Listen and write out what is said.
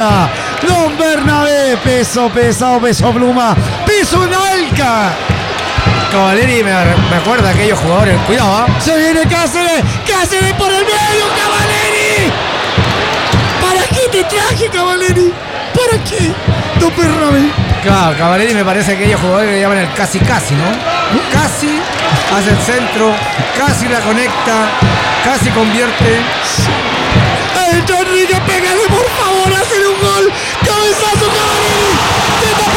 Alca. Don Bernabé, peso pesado, peso pluma, peso Alca. Cavalieri me acuerda de aquellos jugadores. Cuidado, ¿eh? Se viene Cáceres. Cáceres por el medio. Cavalieri. ¿Para qué te traje, Cavalieri? ¿Para qué? Don Bernabé. Claro, Cavalieri me parece que aquellos jugadores le llaman el casi, ¿no? Casi hace el centro, casi la conecta, casi convierte. Enrique, pégale por favor, hacer un gol. Cabezazo, Cavalieri.